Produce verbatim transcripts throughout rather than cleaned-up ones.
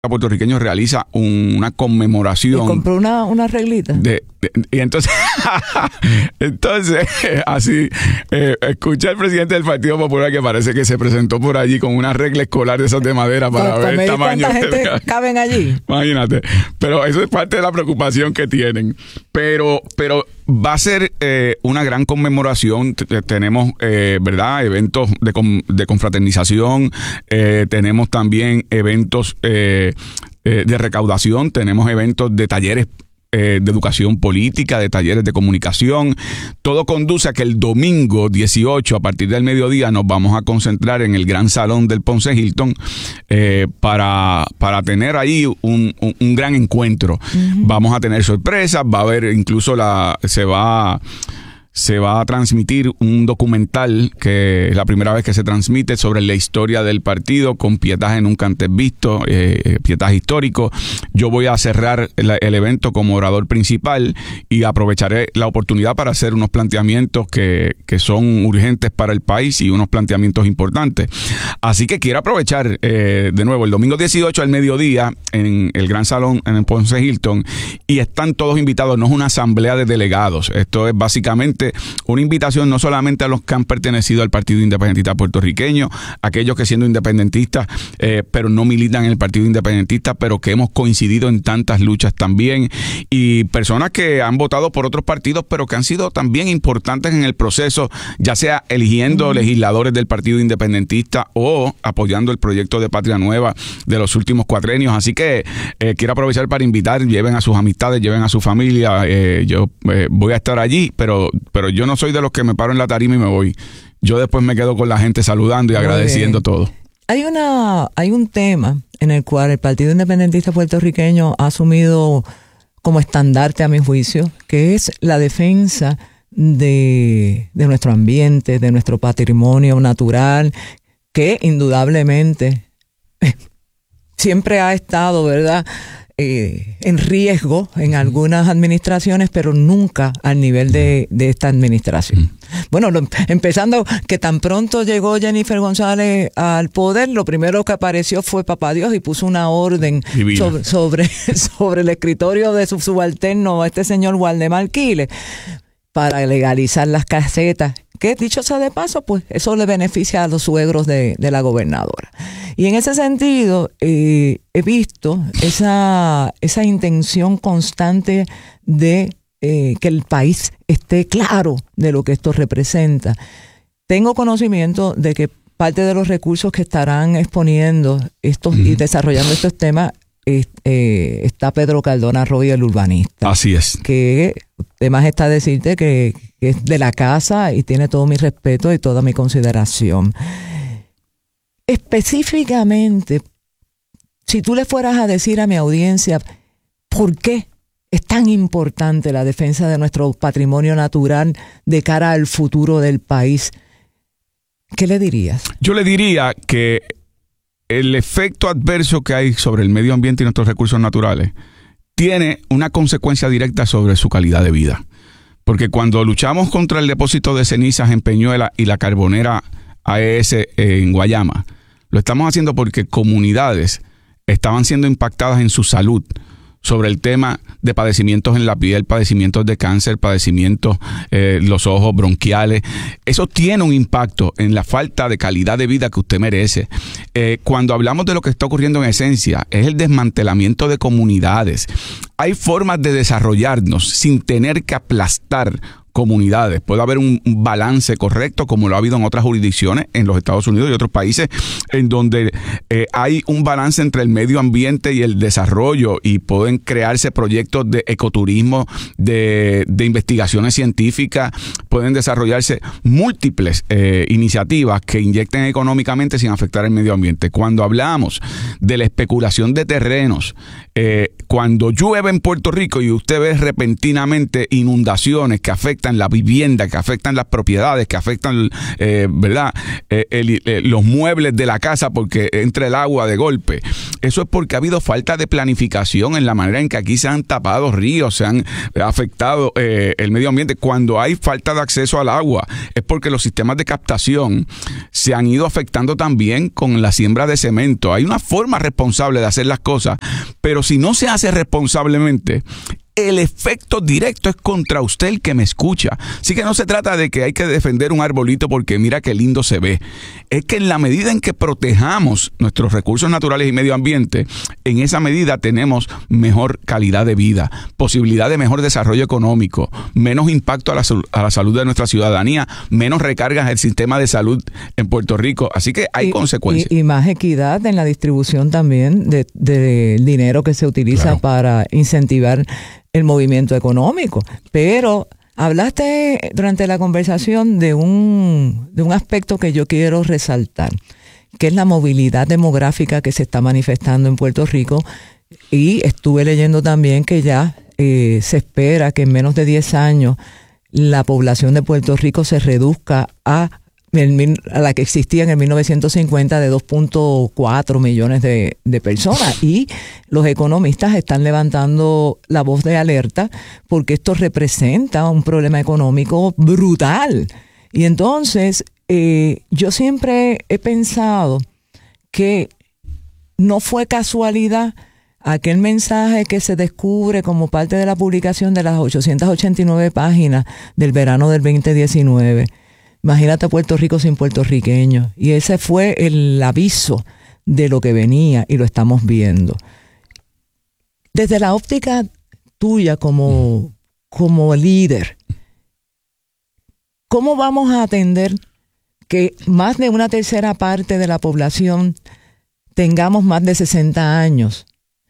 puertorriqueño realiza un, una conmemoración. ¿Y compró una, una reglita? De, de, y entonces, entonces, así, eh, escuché al presidente del Partido Popular que parece que se presentó por allí con una regla escolar de esas de madera para, para ver el tamaño. ¿Cuánta gente caben allí? Imagínate. Pero eso es parte de la preocupación que tienen. Pero, pero va a ser eh, una gran conmemoración. T- tenemos, eh, ¿verdad? Eventos de, con, de confraternización. Eh, tenemos también eventos eh, eh, de recaudación. Tenemos eventos de talleres Eh, de educación política, de talleres de comunicación. Todo conduce a que el domingo dieciocho, a partir del mediodía, nos vamos a concentrar en el gran salón del Ponce Hilton eh, para, para tener ahí un, un, un gran encuentro. Uh-huh. Vamos a tener sorpresas, va a haber incluso la, se va se va a transmitir un documental que es la primera vez que se transmite sobre la historia del partido con pietaje nunca antes visto, eh, pietaje histórico. Yo voy a cerrar el, el evento como orador principal y aprovecharé la oportunidad para hacer unos planteamientos que, que son urgentes para el país y unos planteamientos importantes. Así que quiero aprovechar eh, de nuevo el domingo dieciocho al mediodía en el Gran Salón en el Ponce Hilton y están todos invitados. No es una asamblea de delegados, esto es básicamente una invitación no solamente a los que han pertenecido al Partido Independentista Puertorriqueño, aquellos que siendo independentistas, eh, pero no militan en el Partido Independentista, pero que hemos coincidido en tantas luchas también, y personas que han votado por otros partidos, pero que han sido también importantes en el proceso, ya sea eligiendo uh-huh. legisladores del Partido Independentista o apoyando el proyecto de Patria Nueva de los últimos cuatrenios. Así que eh, quiero aprovechar para invitar, lleven a sus amistades, lleven a su familia. Eh, yo eh, voy a estar allí, pero pero yo no soy de los que me paro en la tarima y me voy. Yo después me quedo con la gente saludando y Muy agradeciendo bien. todo. Hay una, hay un tema en el cual el Partido Independentista Puertorriqueño ha asumido como estandarte, a mi juicio, que es la defensa de, de nuestro ambiente, de nuestro patrimonio natural, que indudablemente siempre ha estado, ¿verdad?, Eh, en riesgo en algunas administraciones, pero nunca al nivel de, de esta administración. Bueno, lo, empezando que tan pronto llegó Jennifer González al poder, lo primero que apareció fue Papá Dios y puso una orden sobre, sobre, sobre el escritorio de su subalterno, este señor Waldemar Quiles, para legalizar las casetas, que dicho sea de paso, pues eso le beneficia a los suegros de, de la gobernadora. Y en ese sentido, eh, he visto esa, esa intención constante de eh, que el país esté claro de lo que esto representa. Tengo conocimiento de que parte de los recursos que estarán exponiendo estos mm. y desarrollando estos temas eh, eh, está Pedro Cardona Roy, el urbanista. Así es. Que además está decirte que, que es de la casa y tiene todo mi respeto y toda mi consideración. Específicamente, si tú le fueras a decir a mi audiencia por qué es tan importante la defensa de nuestro patrimonio natural de cara al futuro del país, ¿qué le dirías? Yo le diría que el efecto adverso que hay sobre el medio ambiente y nuestros recursos naturales tiene una consecuencia directa sobre su calidad de vida. Porque cuando luchamos contra el depósito de cenizas en Peñuela y la carbonera A E S en Guayama, lo estamos haciendo porque comunidades estaban siendo impactadas en su salud sobre el tema de padecimientos en la piel, padecimientos de cáncer, padecimientos eh, los ojos, bronquiales. Eso tiene un impacto en la falta de calidad de vida que usted merece. Eh, cuando hablamos de lo que está ocurriendo en esencia, es el desmantelamiento de comunidades. Hay formas de desarrollarnos sin tener que aplastar comunidades. Puede haber un balance correcto, como lo ha habido en otras jurisdicciones en los Estados Unidos y otros países, en donde eh, hay un balance entre el medio ambiente y el desarrollo, y pueden crearse proyectos de ecoturismo, de, de investigaciones científicas, pueden desarrollarse múltiples eh, iniciativas que inyecten económicamente sin afectar el medio ambiente. Cuando hablamos de la especulación de terrenos, eh, cuando llueve en Puerto Rico y usted ve repentinamente inundaciones que afectan afectan la vivienda, que afectan las propiedades, que afectan, eh, ¿verdad? Eh, el, el, los muebles de la casa porque entra el agua de golpe. Eso es porque ha habido falta de planificación en la manera en que aquí se han tapado ríos, se han afectado eh, el medio ambiente. Cuando hay falta de acceso al agua, es porque los sistemas de captación se han ido afectando también con la siembra de cemento. Hay una forma responsable de hacer las cosas, pero si no se hace responsablemente, el efecto directo es contra usted el que me escucha. Así que no se trata de que hay que defender un arbolito porque mira qué lindo se ve. Es que en la medida en que protejamos nuestros recursos naturales y medio ambiente, en esa medida tenemos mejor calidad de vida, posibilidad de mejor desarrollo económico, menos impacto a la, a la salud de nuestra ciudadanía, menos recargas en el sistema de salud en Puerto Rico. Así que hay y, consecuencias. Y, y más equidad en la distribución también del de, de dinero que se utiliza claro. para incentivar el movimiento económico. Pero hablaste durante la conversación de un, de un aspecto que yo quiero resaltar, que es la movilidad demográfica que se está manifestando en Puerto Rico. Y estuve leyendo también que ya eh, se espera que en menos de diez años la población de Puerto Rico se reduzca a a la que existía en el mil novecientos cincuenta de dos punto cuatro millones de, de personas, y los economistas están levantando la voz de alerta porque esto representa un problema económico brutal. Y entonces eh, yo siempre he pensado que no fue casualidad aquel mensaje que se descubre como parte de la publicación de las ochocientas ochenta y nueve páginas del verano del veinte diecinueve. Imagínate Puerto Rico sin puertorriqueños. Y ese fue el aviso de lo que venía y lo estamos viendo. Desde la óptica tuya como, como líder, ¿cómo vamos a atender que más de una tercera parte de la población tengamos más de sesenta años?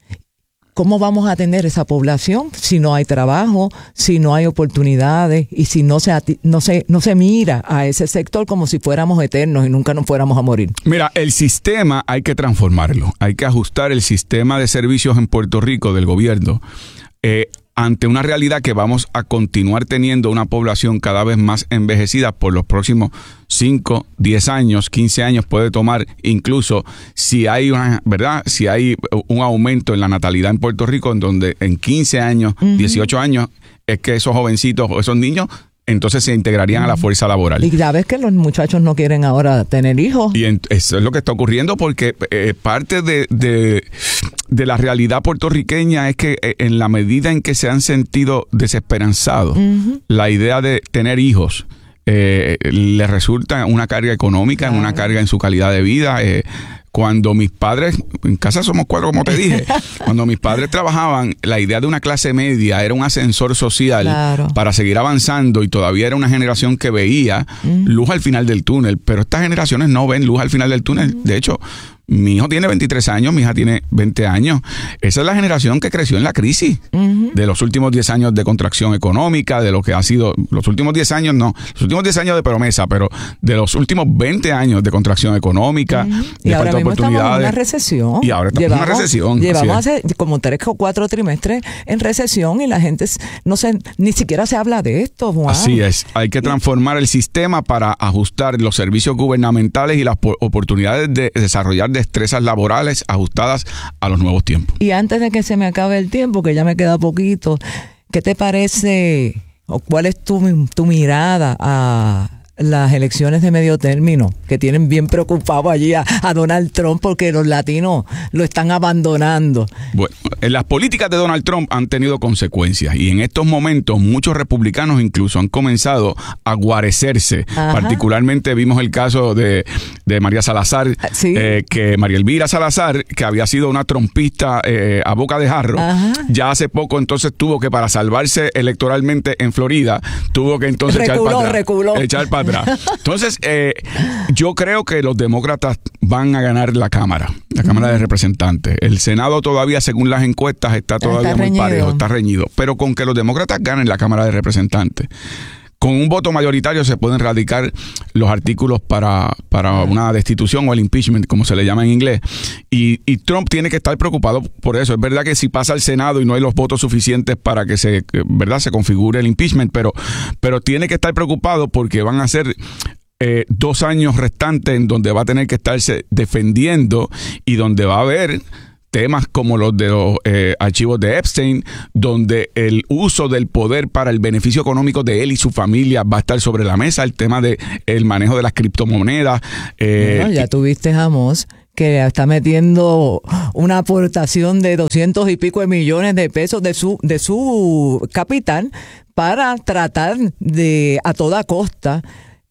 ¿Cómo vamos a atender esa población si no hay trabajo, si no hay oportunidades y si no se, no se, no se mira a ese sector como si fuéramos eternos y nunca nos fuéramos a morir? Mira, el sistema hay que transformarlo. Hay que ajustar el sistema de servicios en Puerto Rico del gobierno eh, ante una realidad que vamos a continuar teniendo una población cada vez más envejecida por los próximos cinco, diez años, quince años puede tomar, incluso si hay una, ¿verdad? Si hay un aumento en la natalidad en Puerto Rico, en donde en quince años, uh-huh. dieciocho años, es que esos jovencitos o esos niños entonces se integrarían uh-huh. a la fuerza laboral. Y ya ves que los muchachos no quieren ahora tener hijos. Y en, eso es lo que está ocurriendo porque eh, parte de, de, de la realidad puertorriqueña es que eh, en la medida en que se han sentido desesperanzados, uh-huh. la idea de tener hijos eh, les resulta una carga económica, claro. una carga en su calidad de vida. Eh, Cuando mis padres, en casa somos cuatro, como te dije, cuando mis padres trabajaban, la idea de una clase media era un ascensor social claro. para seguir avanzando, y todavía era una generación que veía mm. luz al final del túnel, pero estas generaciones no ven luz al final del túnel. Mm. De hecho, mi hijo tiene veintitrés años, mi hija tiene veinte años. Esa es la generación que creció en la crisis uh-huh. de los últimos diez años de contracción económica, de lo que ha sido, los últimos diez años no, los últimos diez años de promesa, pero de los últimos veinte años de contracción económica, uh-huh. de y falta de oportunidades. Estamos en una recesión. Y ahora estamos llevamos, en una recesión. Llevamos hace como tres o cuatro trimestres en recesión y la gente no se, ni siquiera se habla de esto, Juan. Así es. Hay que transformar el sistema para ajustar los servicios gubernamentales y las oportunidades de desarrollar destrezas laborales ajustadas a los nuevos tiempos. Y antes de que se me acabe el tiempo, que ya me queda poquito, ¿qué te parece o cuál es tu, tu mirada a las elecciones de medio término que tienen bien preocupado allí a, a Donald Trump porque los latinos lo están abandonando? Bueno, las políticas de Donald Trump han tenido consecuencias y en estos momentos muchos republicanos incluso han comenzado a guarecerse. Ajá. Particularmente vimos el caso de, de María Salazar, ¿sí? eh, que María Elvira Salazar, que había sido una trumpista eh, a boca de jarro. Ajá. Ya hace poco entonces tuvo que, para salvarse electoralmente en Florida, tuvo que entonces reculó, echar para atrás. Reculó. Echar para atrás. Entonces, eh, yo creo que los demócratas van a ganar la Cámara, la Cámara mm. de Representantes. El Senado todavía, según las encuestas, está todavía está muy reñido. parejo, está reñido. Pero con que los demócratas ganen la Cámara de Representantes, con un voto mayoritario se pueden radicar los artículos para, para una destitución o el impeachment, como se le llama en inglés. Y, y Trump tiene que estar preocupado por eso. Es verdad que si pasa al Senado y no hay los votos suficientes para que se, ¿verdad?, se configure el impeachment, pero, pero tiene que estar preocupado porque van a ser eh, dos años restantes en donde va a tener que estarse defendiendo y donde va a haber temas como los de los eh, archivos de Epstein, donde el uso del poder para el beneficio económico de él y su familia va a estar sobre la mesa, el tema de el manejo de las criptomonedas. Eh, bueno, ya tuviste a Amos, que está metiendo una aportación de doscientos y pico de millones de pesos de su de su capital para tratar de a toda costa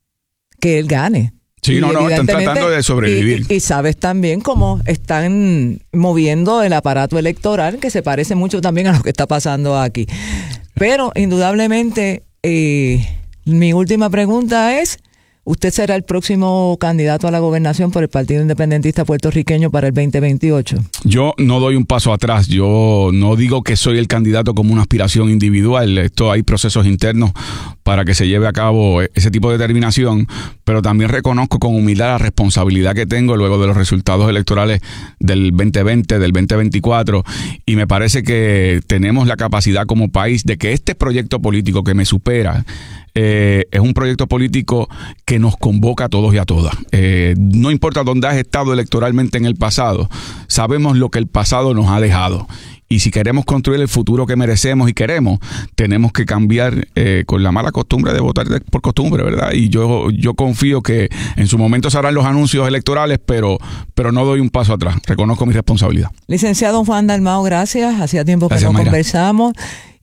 que él gane. Sí, no, no, están tratando de sobrevivir. Y, y sabes también cómo están moviendo el aparato electoral, que se parece mucho también a lo que está pasando aquí. Pero, indudablemente, eh, mi última pregunta es, ¿usted será el próximo candidato a la gobernación por el Partido Independentista Puertorriqueño para el veinte veintiocho? Yo no doy un paso atrás. Yo no digo que soy el candidato como una aspiración individual. Esto hay procesos internos para que se lleve a cabo ese tipo de determinación, pero también reconozco con humildad la responsabilidad que tengo luego de los resultados electorales del veinte veinte, del veinte veinticuatro, y me parece que tenemos la capacidad como país de que este proyecto político que me supera Eh, es un proyecto político que nos convoca a todos y a todas. Eh, no importa dónde has estado electoralmente en el pasado, sabemos lo que el pasado nos ha dejado. Y si queremos construir el futuro que merecemos y queremos, tenemos que cambiar eh, con la mala costumbre de votar de, por costumbre, ¿verdad? Y yo yo confío que en su momento se harán los anuncios electorales, pero, pero no doy un paso atrás. Reconozco mi responsabilidad. Licenciado Juan Dalmau, gracias. Hacía tiempo que Gracias, no Mayra. conversamos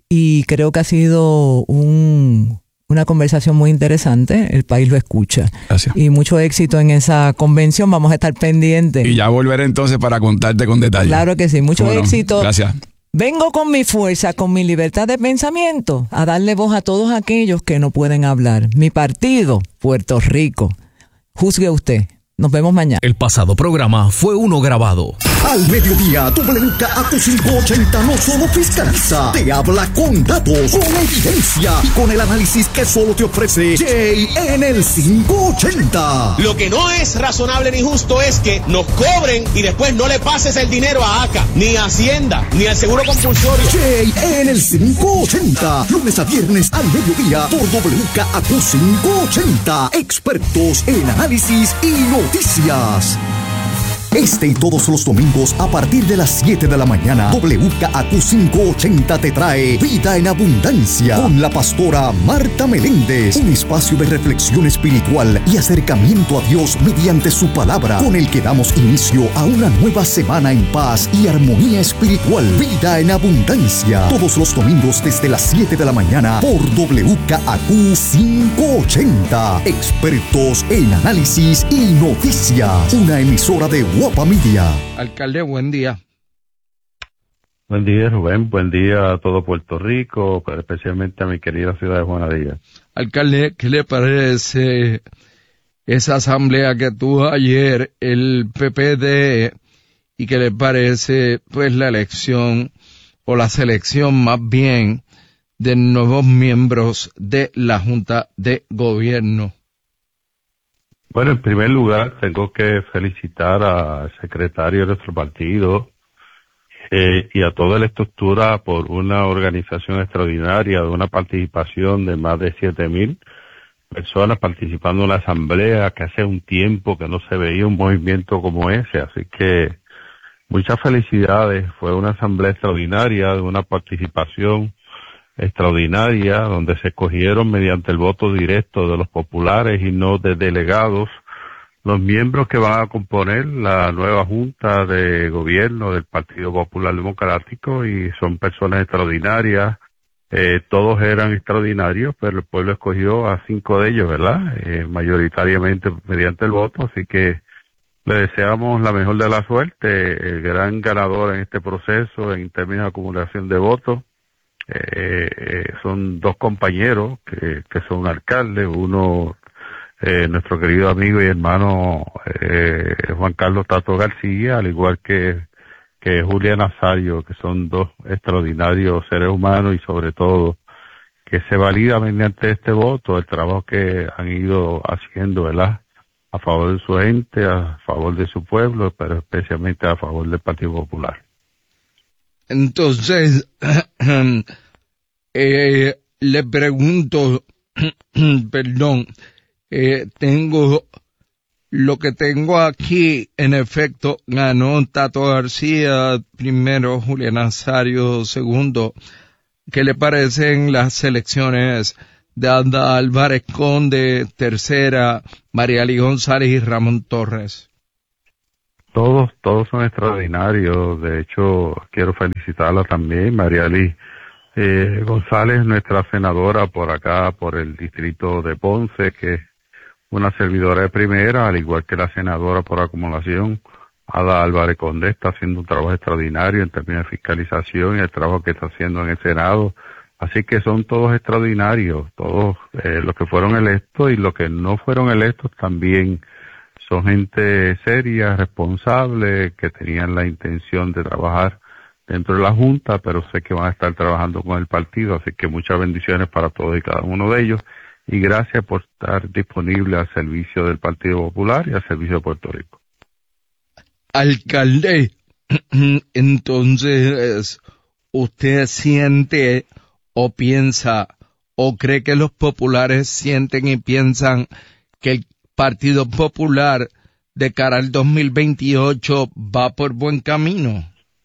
y creo que ha sido un... una conversación muy interesante, el país lo escucha. Gracias. Y mucho éxito en esa convención, vamos a estar pendientes. Y ya volveré entonces para contarte con detalle. Claro que sí, mucho Bueno, éxito. Gracias. Vengo con mi fuerza, con mi libertad de pensamiento, a darle voz a todos aquellos que no pueden hablar. Mi partido, Puerto Rico. Juzgue usted. Nos vemos mañana. El pasado programa fue uno grabado. Al mediodía, W K A Q quinientos ochenta no solo fiscaliza, te habla con datos, con evidencia y con el análisis que solo te ofrece Jay en el quinientos ochenta. Lo que no es razonable ni justo es que nos cobren y después no le pases el dinero a ACA, ni a Hacienda, ni al Seguro Compulsorio. Jay en el quinientos ochenta, lunes a viernes al mediodía por W K A Q quinientos ochenta. Expertos en análisis y noticias. Este y todos los domingos a partir de las siete de la mañana, W K A Q quinientos ochenta te trae Vida en Abundancia con la pastora Marta Meléndez, un espacio de reflexión espiritual y acercamiento a Dios mediante su palabra, con el que damos inicio a una nueva semana en paz y armonía espiritual. Vida en Abundancia, todos los domingos desde las siete de la mañana por W K A Q quinientos ochenta. Expertos en análisis y noticias, una emisora de Guapa Media. Alcalde, buen día. Buen día, Rubén. Buen día a todo Puerto Rico, especialmente a mi querida ciudad de Juanadía. Alcalde, ¿qué le parece esa asamblea que tuvo ayer el P P D y qué le parece pues la elección o la selección más bien de nuevos miembros de la Junta de Gobierno? Bueno, en primer lugar, tengo que felicitar al secretario de nuestro partido eh, y a toda la estructura por una organización extraordinaria, de una participación de más de siete mil personas participando en la asamblea, que hace un tiempo que no se veía un movimiento como ese. Así que muchas felicidades. Fue una asamblea extraordinaria, de una participación extraordinaria, donde se escogieron mediante el voto directo de los populares y no de delegados los miembros que van a componer la nueva Junta de Gobierno del Partido Popular Democrático, y son personas extraordinarias. Eh, todos eran extraordinarios, pero el pueblo escogió a cinco de ellos, ¿verdad? Eh, mayoritariamente mediante el voto, así que le deseamos la mejor de la suerte. El gran ganador en este proceso en términos de acumulación de votos Eh, eh, son dos compañeros que, que son alcaldes, uno eh, nuestro querido amigo y hermano eh, Juan Carlos Tato García, al igual que, que Julia Nazario, que son dos extraordinarios seres humanos y sobre todo que se valida mediante este voto el trabajo que han ido haciendo, ¿verdad?, a favor de su gente, a favor de su pueblo, pero especialmente a favor del Partido Popular. Entonces, eh, le pregunto, perdón, eh, tengo, lo que tengo aquí, en efecto, ganó Tato García, primero, Julián Nazario, segundo. ¿Qué le parecen las elecciones de Ada Álvarez Conde, tercera, Mariali González y Ramón Torres? Todos, todos son extraordinarios. De hecho, quiero felicitarla también, Mariali eh, González, nuestra senadora por acá, por el distrito de Ponce, que es una servidora de primera, al igual que la senadora por acumulación, Ada Álvarez Conde, está haciendo un trabajo extraordinario en términos de fiscalización y el trabajo que está haciendo en el Senado. Así que son todos extraordinarios, todos eh, los que fueron electos y los que no fueron electos también son gente seria, responsable, que tenían la intención de trabajar dentro de la Junta, pero sé que van a estar trabajando con el partido, así que muchas bendiciones para todos y cada uno de ellos, y gracias por estar disponible al servicio del Partido Popular y al servicio de Puerto Rico. Alcalde, entonces, ¿usted siente o piensa o cree que los populares sienten y piensan que el Partido Popular de cara al dos mil veintiocho va por buen camino?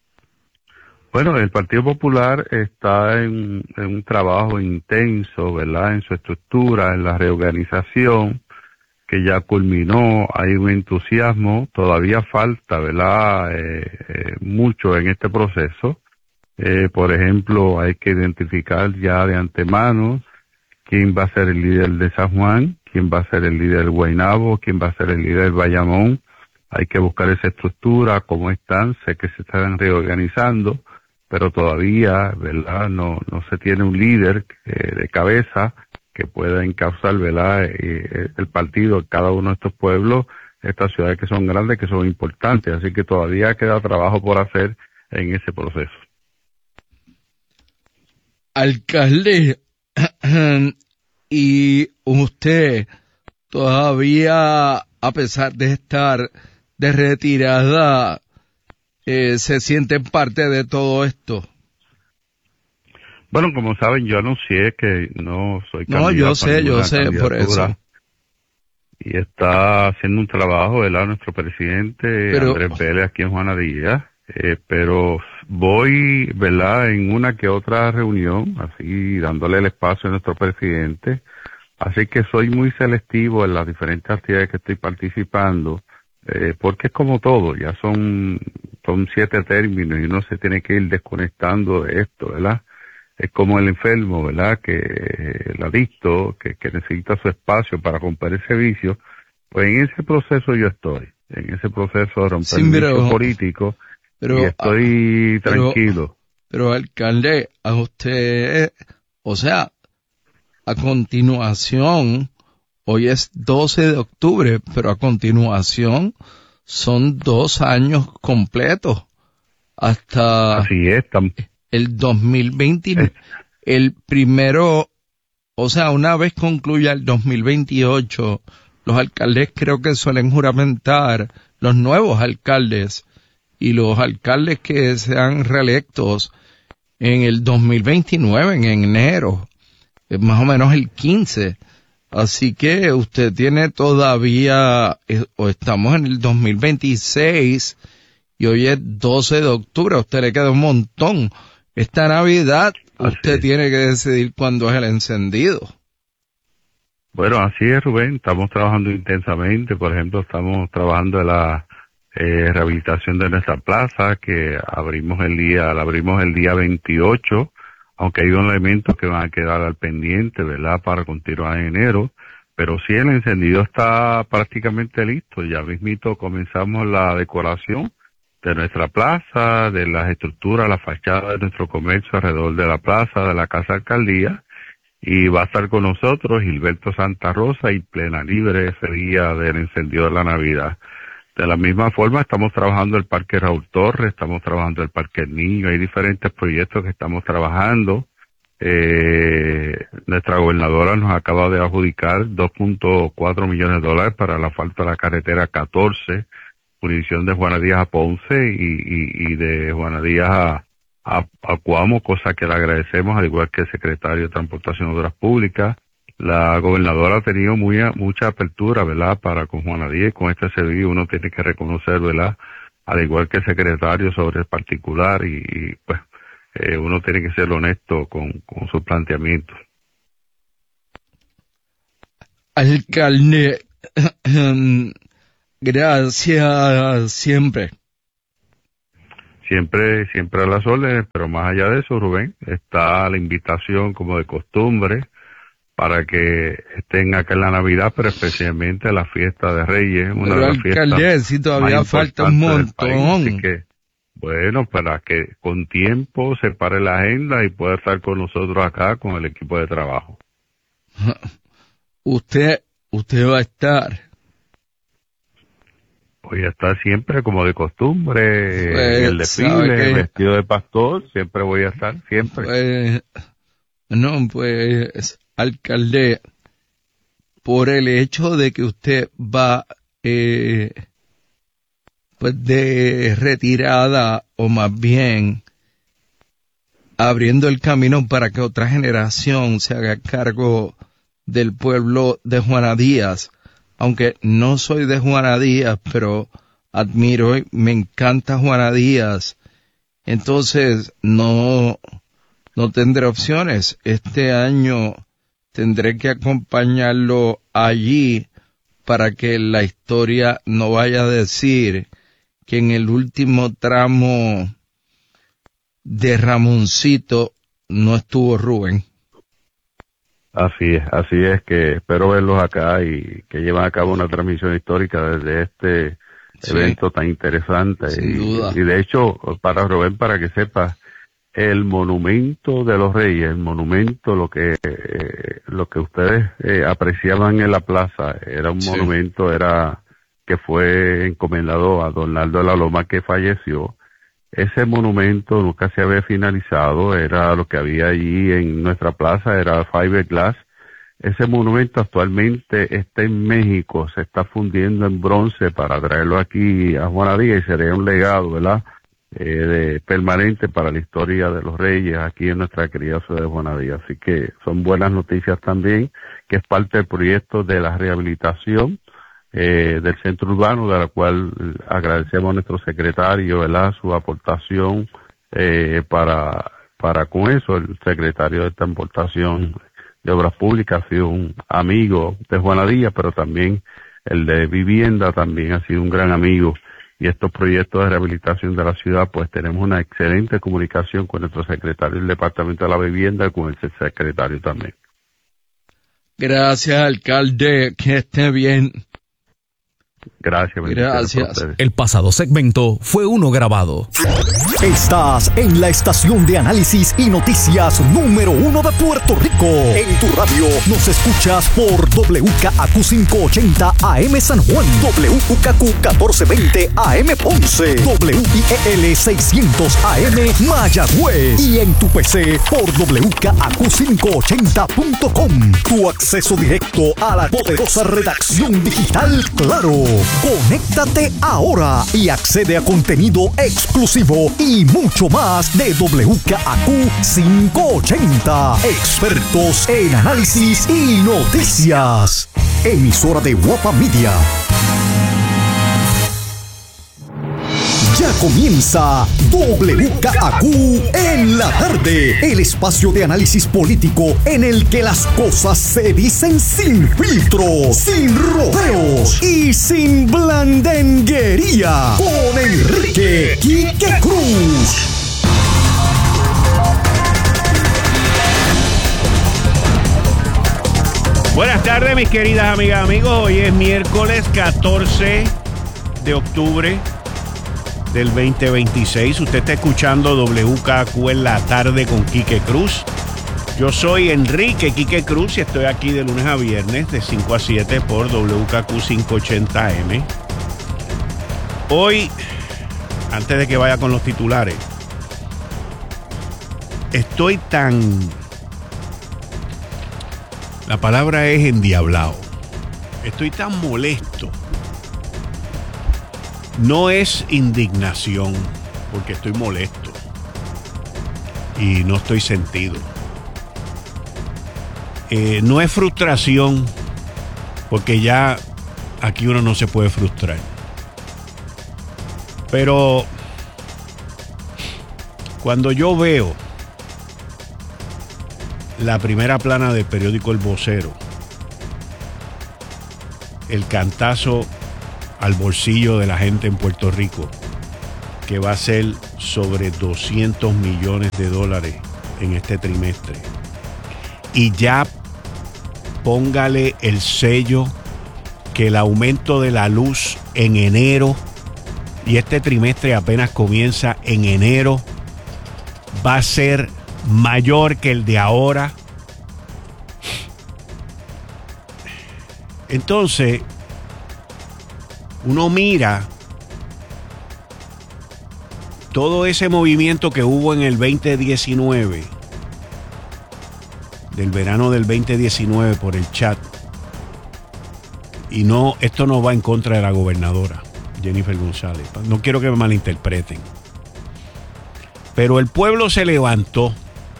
Bueno, el Partido Popular está en, en un trabajo intenso, ¿verdad?, en su estructura, en la reorganización, que ya culminó. Hay un entusiasmo, todavía falta, ¿verdad?, eh, eh, mucho en este proceso. Eh, por ejemplo, hay que identificar ya de antemano quién va a ser el líder de San Juan, quién va a ser el líder del Guaynabo, quién va a ser el líder del Bayamón. Hay que buscar esa estructura, cómo están. Sé que se están reorganizando, pero todavía, ¿verdad?, no no se tiene un líder eh, de cabeza que pueda encauzar, ¿verdad?, eh, el partido en cada uno de estos pueblos, estas ciudades que son grandes, que son importantes. Así que todavía queda trabajo por hacer en ese proceso. Alcalde, y usted todavía, a pesar de estar de retirada, eh, se siente parte de todo esto. Bueno, como saben, yo anuncié que no soy candidato. No, yo sé, yo sé, por eso. Y está haciendo un trabajo, ¿verdad?, nuestro presidente, pero, Andrés Vélez, aquí en Juana Díaz. Eh, pero voy, ¿verdad?, en una que otra reunión, así dándole el espacio a nuestro presidente. Así que soy muy selectivo en las diferentes actividades que estoy participando, eh, porque es como todo, ya son, son siete términos y uno se tiene que ir desconectando de esto, ¿verdad? Es como el enfermo, ¿verdad?, que el adicto, que, que necesita su espacio para romper ese vicio. Pues en ese proceso yo estoy, en ese proceso de romper sí, el vicio pero... político. Pero, y estoy pero, tranquilo. Pero, alcalde, a usted, o sea, a continuación, hoy es doce de octubre, pero a continuación son dos años completos hasta Así es, tam- el dos mil veintinueve. El primero, o sea, una vez concluya el dos mil veintiocho, los alcaldes creo que suelen juramentar, los nuevos alcaldes, y los alcaldes que sean reelectos en el dos mil veintinueve, en enero, más o menos el quince. Así que usted tiene todavía, o estamos en el dos mil veintiséis, y hoy es doce de octubre, a usted le queda un montón. Esta Navidad, usted tiene que decidir cuándo es el encendido. Bueno, así es, Rubén, estamos trabajando intensamente. Por ejemplo, estamos trabajando en la Eh, rehabilitación de nuestra plaza, que abrimos el día, la abrimos el día veintiocho, aunque hay unos elementos que van a quedar al pendiente, ¿verdad?, para continuar en enero, pero sí el encendido está prácticamente listo. Ya mismito comenzamos la decoración de nuestra plaza, de las estructuras, la fachada de nuestro comercio alrededor de la plaza, de la Casa Alcaldía, y va a estar con nosotros Gilberto Santa Rosa y Plena Libre ese día del encendido de la Navidad. De la misma forma estamos trabajando el Parque Raúl Torres, estamos trabajando el Parque El Niño, hay diferentes proyectos que estamos trabajando. Eh, nuestra gobernadora nos acaba de adjudicar dos punto cuatro millones de dólares para el asfalto de la carretera catorce, jurisdicción de Juana Díaz a Ponce y, y, y de Juana Díaz a, a, a Cuamo, cosa que le agradecemos, al igual que el secretario de Transportación y Obras Públicas. La gobernadora ha tenido muy, mucha apertura, ¿verdad?, para con Juana Díaz y con este servicio. Uno tiene que reconocer, ¿verdad?, al igual que el secretario, sobre el particular y, y pues eh, uno tiene que ser honesto con, con sus planteamientos. Alcalde, gracias siempre. Siempre, siempre a las órdenes, pero más allá de eso, Rubén, está la invitación como de costumbre para que estén acá en la Navidad, pero especialmente la fiesta de Reyes, una pero de las fiestas alcalde, si todavía falta un montón. Así que, bueno, para que con tiempo se pare la agenda y pueda estar con nosotros acá con el equipo de trabajo. Usted, usted va a estar. Voy a estar siempre como de cumbre, Pues, en el ¿sabe desfile, qué? vestido de pastor, siempre voy a estar, siempre. Pues, no, pues, alcalde, por el hecho de que usted va, eh, pues de retirada, o más bien, abriendo el camino para que otra generación se haga cargo del pueblo de Juana Díaz, aunque no soy de Juana Díaz, pero admiro y me encanta Juana Díaz, entonces no, no tendré opciones. Este año tendré que acompañarlo allí para que la historia no vaya a decir que en el último tramo de Ramoncito no estuvo Rubén. Así es, así es que espero verlos acá y que llevan a cabo una transmisión histórica desde este Sí, evento tan interesante. sin y, duda. y de hecho, para Rubén, para que sepas, el monumento de los Reyes, el monumento, lo que eh, lo que ustedes eh, apreciaban en la plaza, era un Sí. monumento, era que fue encomendado a don Naldo de la Loma, que falleció. Ese monumento nunca se había finalizado, era lo que había allí en nuestra plaza, era fiberglass. Ese monumento actualmente está en México, se está fundiendo en bronce para traerlo aquí a Juana Díaz y sería un legado, ¿verdad?, eh, de, permanente para la historia de los Reyes aquí en nuestra querida ciudad de Juana Díaz. Así que son buenas noticias también, que es parte del proyecto de la rehabilitación Eh, del centro urbano, de la cual agradecemos a nuestro secretario, ¿verdad?, su aportación eh, para para con eso. El secretario de Transportación de Obras Públicas ha sido un amigo de Juana Díaz, pero también el de Vivienda también ha sido un gran amigo, y estos proyectos de rehabilitación de la ciudad, pues tenemos una excelente comunicación con nuestro secretario del Departamento de la Vivienda y con el secretario también. Gracias, alcalde, que esté bien. Gracias. bendiciones Gracias. para ustedes. El pasado segmento fue uno grabado. Estás en la estación de análisis y noticias número uno de Puerto Rico. En tu radio nos escuchas por W K A Q quinientos ochenta A M San Juan, W K A Q catorce veinte A M Ponce, W I E L seiscientos A M Mayagüez y en tu P C por W K A Q quinientos ochenta punto com. Tu acceso directo a la poderosa redacción digital Claro. Conéctate ahora y accede a contenido exclusivo y mucho más de W K A Q quinientos ochenta. Expertos en análisis y noticias. Emisora de Guapa Media. Ya comienza W K A Q en la tarde, el espacio de análisis político en el que las cosas se dicen sin filtro, sin rodeos y sin blandenguería. Con Enrique Quique Cruz. Buenas tardes, mis queridas amigas, amigos. Hoy es miércoles catorce de octubre del veinte veintiséis. Usted está escuchando W K A Q en la tarde con Quique Cruz. Yo soy Enrique Quique Cruz y estoy aquí de lunes a viernes de cinco a siete por W K A Q quinientos ochenta A M. Hoy, antes de que vaya con los titulares, estoy tan La palabra es endiablado. Estoy tan molesto. No es indignación, porque estoy molesto y no estoy sentido. Eh, no es frustración, porque ya aquí uno no se puede frustrar. Pero cuando yo veo la primera plana del periódico El Vocero, el cantazo al bolsillo de la gente en Puerto Rico, que va a ser sobre doscientos millones de dólares en este trimestre, y ya póngale el sello que el aumento de la luz en enero, y este trimestre apenas comienza en enero, va a ser mayor que el de ahora. Entonces, uno mira todo ese movimiento que hubo en el veinte diecinueve, del verano del veinte diecinueve, por el chat. Y no, esto no va en contra de la gobernadora Jennifer González. No quiero que me malinterpreten. Pero el pueblo se levantó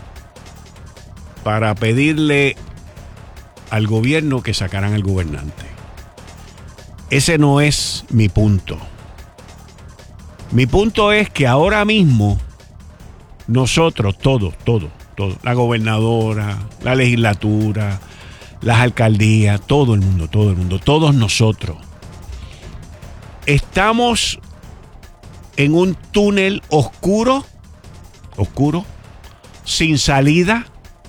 para pedirle al gobierno que sacaran al gobernante. Ese no es mi punto. Mi punto es que ahora mismo nosotros, todos, todos, todos, la gobernadora, la legislatura, las alcaldías, todo el mundo, todo el mundo, todos nosotros, estamos en un túnel oscuro, oscuro, sin salida.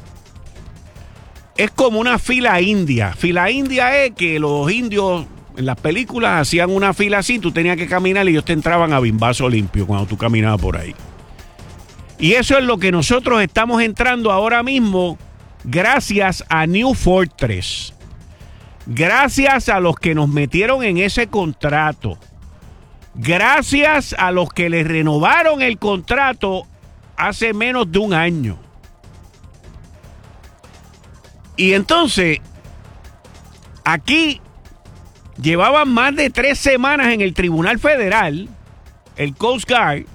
Es como una fila india. Fila india es que los indios en las películas hacían una fila así, tú tenías que caminar y ellos te entraban a bimbazo limpio cuando tú caminabas por ahí. Y eso es lo que nosotros estamos entrando ahora mismo, gracias a New Fortress. Gracias a los que nos metieron en ese contrato. Gracias a los que les renovaron el contrato hace menos de un año. Y entonces, aquí llevaban más de tres semanas en el Tribunal Federal, el Coast Guard,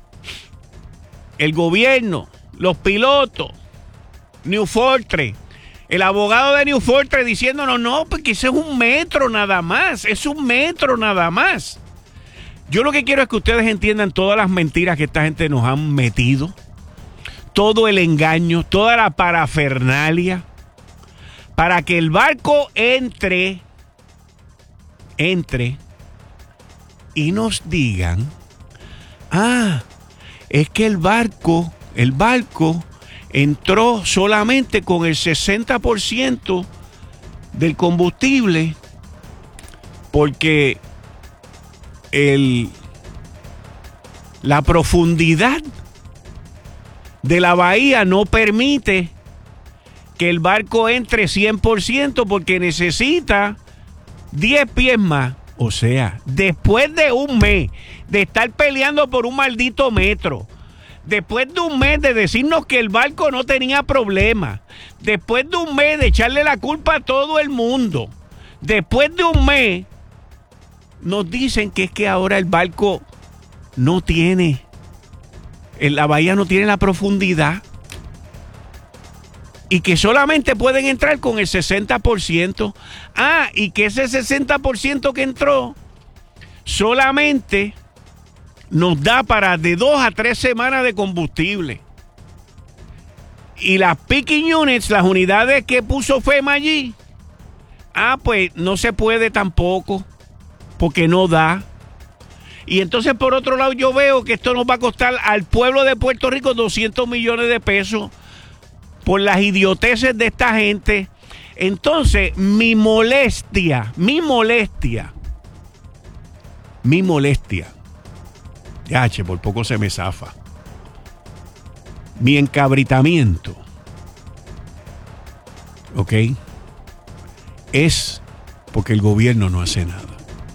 el gobierno, los pilotos, New Fortress, el abogado de New Fortress diciéndonos, no, porque ese es un metro nada más, es un metro nada más. Yo lo que quiero es que ustedes entiendan todas las mentiras que esta gente nos han metido, todo el engaño, toda la parafernalia, para que el barco entre, entre y nos digan, ah, es que el barco, el barco entró solamente con el sesenta por ciento del combustible porque el, la profundidad de la bahía no permite que el barco entre cien por ciento porque necesita diez pies más. O sea, después de un mes de estar peleando por un maldito metro, después de un mes de decirnos que el barco no tenía problema, después de un mes de echarle la culpa a todo el mundo, después de un mes nos dicen que es que ahora el barco no tiene, la bahía no tiene la profundidad y que solamente pueden entrar con el sesenta por ciento. Ah, y que ese sesenta por ciento que entró solamente nos da para de dos a tres semanas de combustible. Y las picking units, las unidades que puso FEMA allí, ah, pues no se puede tampoco, porque no da. Y entonces por otro lado yo veo que esto nos va a costar al pueblo de Puerto Rico doscientos millones de pesos por las idioteces de esta gente. Entonces mi molestia, mi molestia, mi molestia, ya, che, por poco se me zafa, mi encabritamiento, ¿ok? Es porque el gobierno no hace nada.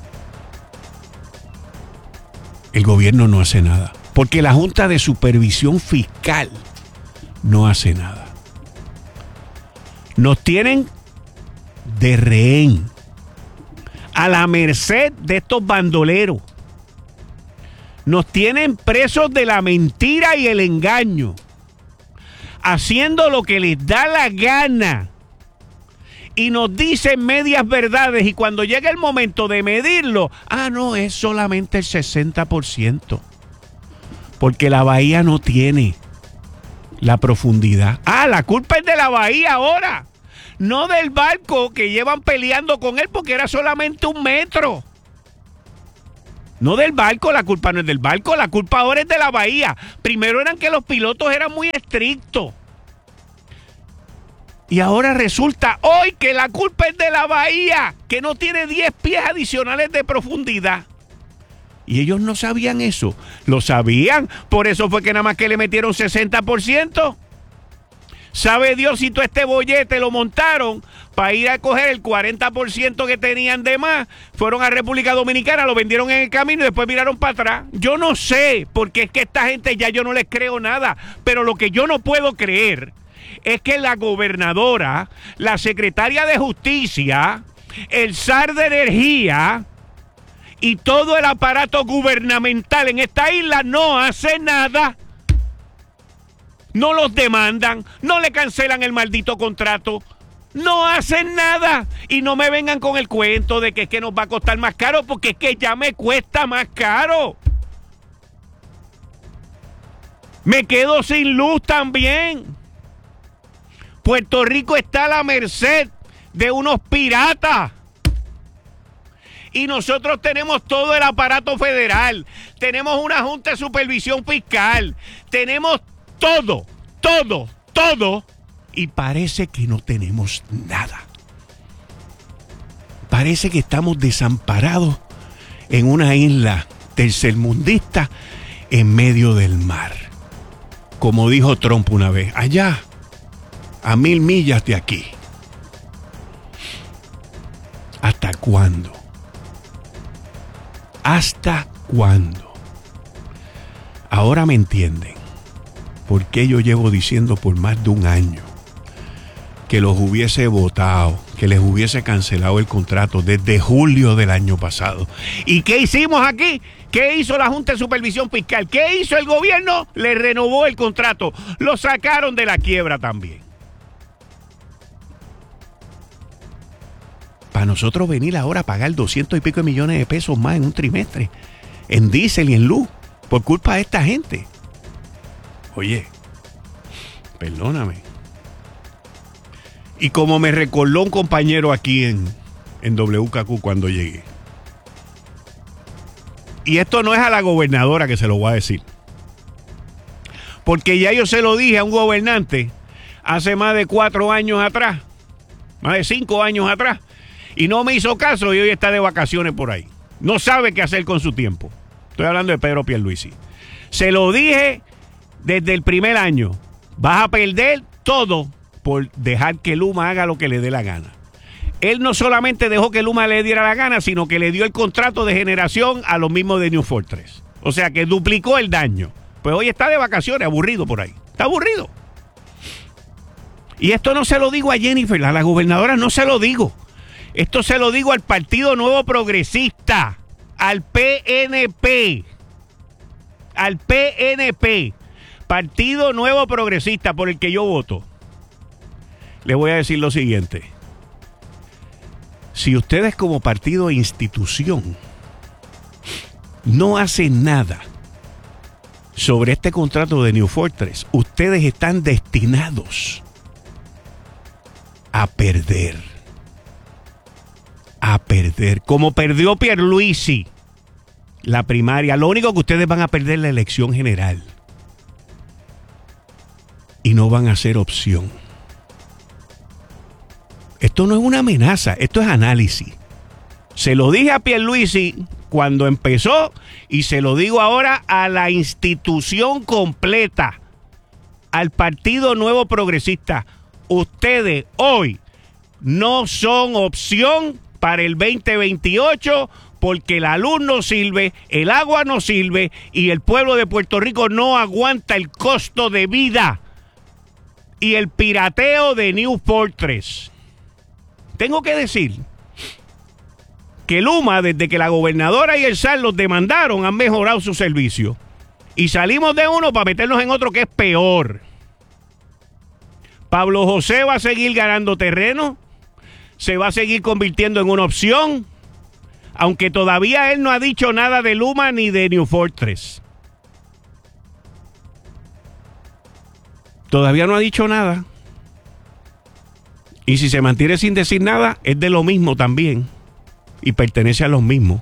El gobierno no hace nada. Porque la Junta de Supervisión Fiscal no hace nada. Nos tienen de rehén, a la merced de estos bandoleros. Nos tienen presos de la mentira y el engaño, haciendo lo que les da la gana. Y nos dicen medias verdades, y cuando llega el momento de medirlo, ah, no, es solamente el sesenta por ciento. Porque la bahía no tiene la profundidad. Ah, la culpa es de la bahía ahora, no del barco que llevan peleando con él porque era solamente un metro. No del barco, la culpa no es del barco, la culpa ahora es de la bahía. Primero eran que los pilotos eran muy estrictos. Y ahora resulta hoy que la culpa es de la bahía, que no tiene diez pies adicionales de profundidad. Y ellos no sabían eso. Lo sabían, por eso fue que nada más que le metieron sesenta por ciento. Sabe Dios si todo este bollete lo montaron para ir a coger el cuarenta por ciento que tenían de más. Fueron a República Dominicana, lo vendieron en el camino y después miraron para atrás. Yo no sé, porque es que esta gente ya yo no les creo nada. Pero lo que yo no puedo creer es que la gobernadora, la secretaria de Justicia, el zar de Energía y todo el aparato gubernamental en esta isla no hace nada. No los demandan, no le cancelan el maldito contrato, no hacen nada. Y no me vengan con el cuento de que es que nos va a costar más caro, porque es que ya me cuesta más caro. Me quedo sin luz también. Puerto Rico está a la merced de unos piratas. Y nosotros tenemos todo el aparato federal, tenemos una Junta de Supervisión Fiscal, tenemos todo, todo, todo, y parece que no tenemos nada. Parece que estamos desamparados en una isla tercermundista en medio del mar. Como dijo Trump una vez, allá, a mil millas de aquí. ¿Hasta cuándo? ¿Hasta cuándo? Ahora me entienden por qué yo llevo diciendo por más de un año que los hubiese votado, que les hubiese cancelado el contrato desde julio del año pasado. ¿Y qué hicimos aquí? ¿Qué hizo la Junta de Supervisión Fiscal? ¿Qué hizo el gobierno? Le renovó el contrato. Lo sacaron de la quiebra también. Para nosotros venir ahora a pagar doscientos y pico de millones de pesos más en un trimestre, en diésel y en luz, por culpa de esta gente. Oye, perdóname. Y como me recordó un compañero aquí en, en W K Q cuando llegué, y esto no es a la gobernadora que se lo voy a decir, porque ya yo se lo dije a un gobernante hace más de cuatro años atrás, más de cinco años atrás, y no me hizo caso y hoy está de vacaciones por ahí. No sabe qué hacer con su tiempo. Estoy hablando de Pedro Pierluisi. Se lo dije desde el primer año. Vas a perder todo por dejar que Luma haga lo que le dé la gana. Él no solamente dejó que Luma le diera la gana, sino que le dio el contrato de generación a los mismos de New Fortress. O sea que duplicó el daño. Pues hoy está de vacaciones, aburrido por ahí. Está aburrido. Y esto no se lo digo a Jennifer, a la gobernadora no se lo digo. Esto se lo digo al Partido Nuevo Progresista, al P N P, al P N P, Partido Nuevo Progresista, por el que yo voto. Les voy a decir lo siguiente. Si ustedes como partido e institución no hacen nada sobre este contrato de New Fortress, ustedes están destinados a perder. A perder, como perdió Pierluisi la primaria. Lo único que ustedes van a perder es la elección general y no van a ser opción. Esto no es una amenaza, esto es análisis. Se lo dije a Pierluisi cuando empezó y se lo digo ahora a la institución completa, al Partido Nuevo Progresista. Ustedes hoy no son opción para el veinte veintiocho, porque la luz no sirve, el agua no sirve y el pueblo de Puerto Rico no aguanta el costo de vida y el pirateo de New Fortress. tengo que decir que Luma, desde que la gobernadora y el S A R los demandaron, han mejorado su servicio. Y salimos de uno para meternos en otro que es peor. Pablo José va a seguir ganando terreno, se va a seguir convirtiendo en una opción, aunque todavía él no ha dicho nada de Luma ni de New Fortress. Todavía no ha dicho nada. Y si se mantiene sin decir nada, es de lo mismo también. Y pertenece a los mismos.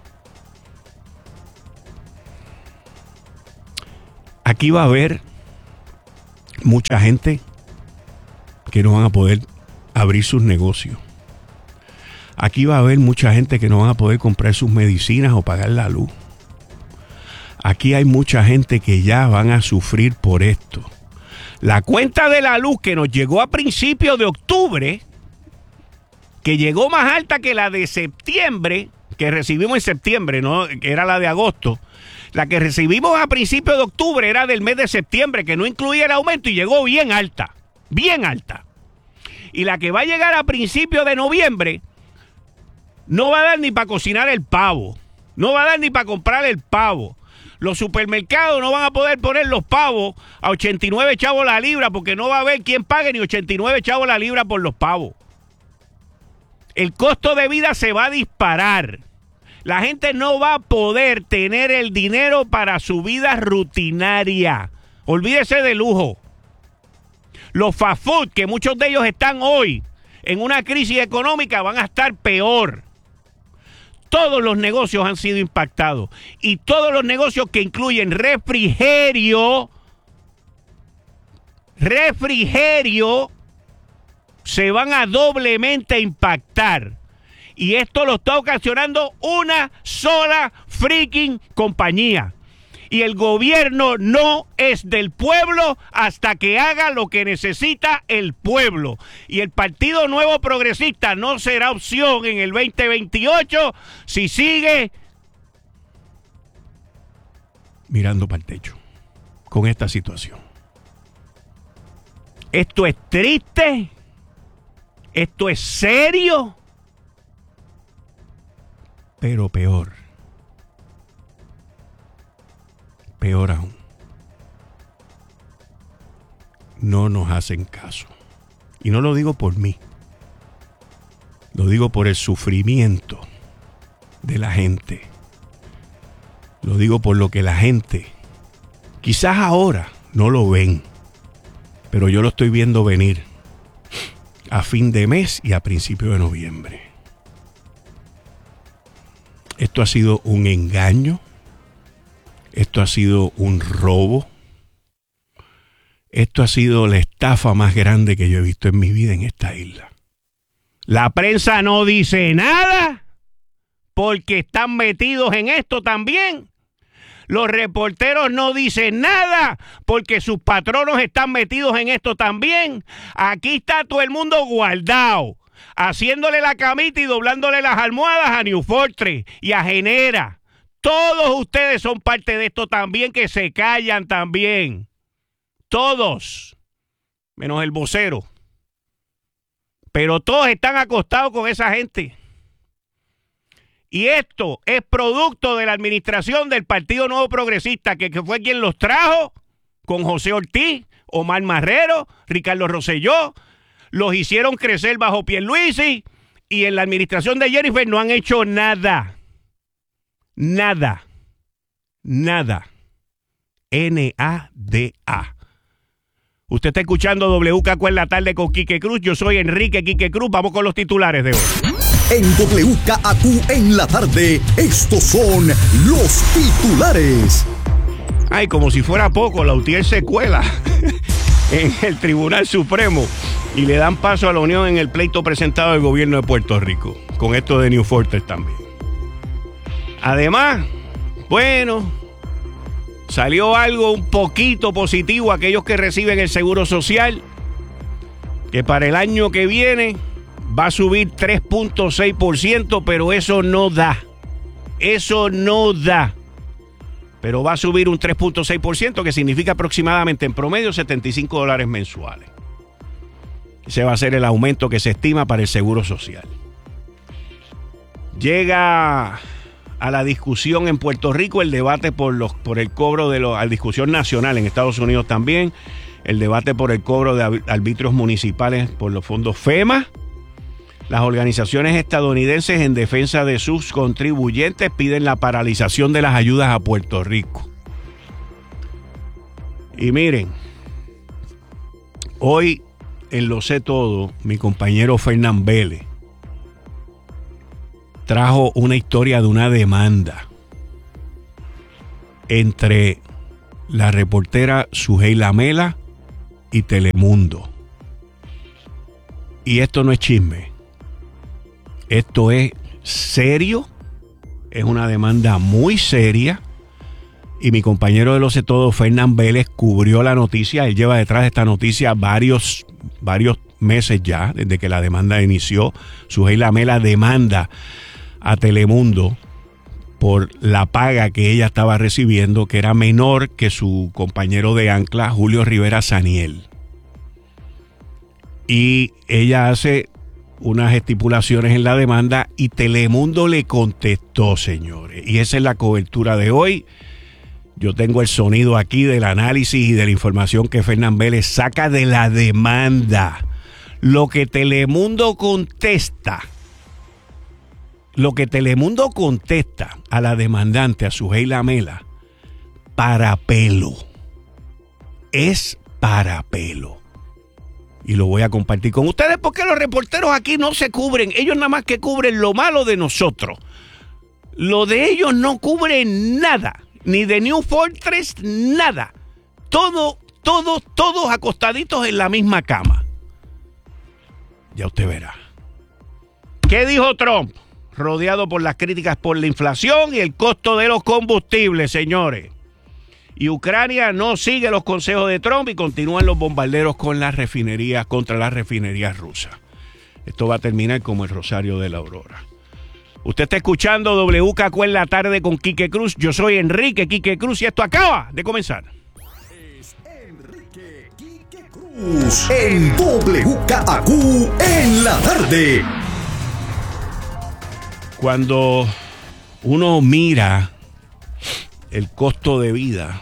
Aquí va a haber mucha gente que no van a poder abrir sus negocios. Aquí va a haber mucha gente que no van a poder comprar sus medicinas o pagar la luz. Aquí hay mucha gente que ya van a sufrir por esto. La cuenta de la luz que nos llegó a principios de octubre, que llegó más alta que la de septiembre, que recibimos en septiembre, ¿no? Que era la de agosto. La que recibimos a principios de octubre era del mes de septiembre, que no incluía el aumento y llegó bien alta, bien alta. Y la que va a llegar a principios de noviembre no va a dar ni para cocinar el pavo, no va a dar ni para comprar el pavo. Los supermercados no van a poder poner los pavos a ochenta y nueve chavos la libra porque no va a haber quien pague ni ochenta y nueve chavos la libra por los pavos. El costo de vida se va a disparar. La gente no va a poder tener el dinero para su vida rutinaria. Olvídese de lujo. Los fast food, que muchos de ellos están hoy en una crisis económica, van a estar peor. Todos los negocios han sido impactados. Y todos los negocios que incluyen refrigerio, refrigerio, se van a doblemente impactar. Y esto lo está ocasionando una sola freaking compañía. Y el gobierno no es del pueblo hasta que haga lo que necesita el pueblo. Y el Partido Nuevo Progresista no será opción en el veinte veintiocho si sigue mirando para el techo con esta situación. Esto es triste. Esto es serio. Pero peor. Peor aún. No nos hacen caso. Y no lo digo por mí. Lo digo por el sufrimiento de la gente. Lo digo por lo que la gente, quizás ahora no lo ven, pero yo lo estoy viendo venir a fin de mes y a principio de noviembre. Esto ha sido un engaño. Esto ha sido un robo. Esto ha sido la estafa más grande que yo he visto en mi vida en esta isla. La prensa no dice nada porque están metidos en esto también. Los reporteros no dicen nada porque sus patronos están metidos en esto también. Aquí está todo el mundo guardado, haciéndole la camita y doblándole las almohadas a New Fortress y a Genera. Todos ustedes son parte de esto también, que se callan también. Todos. Menos el vocero. Pero todos están acostados con esa gente. Y esto es producto de la administración del Partido Nuevo Progresista, que, que fue quien los trajo con José Ortiz, Omar Marrero, Ricardo Rosselló. Los hicieron crecer bajo Pierluisi y en la administración de Jennifer no han hecho nada. Nada. Nada. N A D A. Usted está escuchando W K Q en la tarde con Quique Cruz. Yo soy Enrique Quique Cruz. Vamos con los titulares de hoy. En W K Q en la tarde, estos son los titulares. Ay, como si fuera poco, la U T I E R se cuela en el Tribunal Supremo y le dan paso a la Unión en el pleito presentado del gobierno de Puerto Rico, con esto de New Fortress también. Además, bueno, salió algo un poquito positivo a aquellos que reciben el Seguro Social, que para el año que viene va a subir tres punto seis por ciento, pero eso no da. Eso no da. Pero va a subir un tres punto seis por ciento, que significa aproximadamente en promedio setenta y cinco dólares mensuales. Ese va a ser el aumento que se estima para el Seguro Social. Llega a la discusión en Puerto Rico el debate por los por el cobro de los, a la discusión nacional en Estados Unidos también, el debate por el cobro de arbitrios municipales por los fondos FEMA. Las organizaciones estadounidenses en defensa de sus contribuyentes piden la paralización de las ayudas a Puerto Rico. Y miren, hoy en Lo Sé Todo, mi compañero Fernán Vélez trajo una historia de una demanda entre la reportera Suheila Mela y Telemundo. Y esto no es chisme. Esto es serio. Es una demanda muy seria. Y mi compañero de Lo Sé Todo, Fernán Vélez, cubrió la noticia. Él lleva detrás de esta noticia varios, varios meses ya, desde que la demanda inició. Suheila Mela demanda a Telemundo por la paga que ella estaba recibiendo, que era menor que su compañero de ancla, Julio Rivera Saniel. Y ella hace unas estipulaciones en la demanda y Telemundo le contestó, señores. Y esa es la cobertura de hoy. Yo tengo el sonido aquí del análisis y de la información que Fernán Vélez saca de la demanda. Lo que Telemundo contesta Lo que Telemundo contesta a la demandante, a Suheila Mela, para pelo. Es para pelo. Y lo voy a compartir con ustedes porque los reporteros aquí no se cubren. Ellos nada más que cubren lo malo de nosotros. Lo de ellos no cubre nada. Ni de New Fortress, nada. Todo, todos, todos acostaditos en la misma cama. Ya usted verá. ¿Qué dijo Trump? Rodeado por las críticas por la inflación y el costo de los combustibles, señores. Y Ucrania no sigue los consejos de Trump y continúan los bombarderos con las refinerías, contra las refinerías rusas. Esto va a terminar como el Rosario de la Aurora. Usted está escuchando W K Q en la tarde con Quique Cruz. Yo soy Enrique Quique Cruz y esto acaba de comenzar. Es Enrique Quique Cruz en W K Q en la tarde. Cuando uno mira el costo de vida,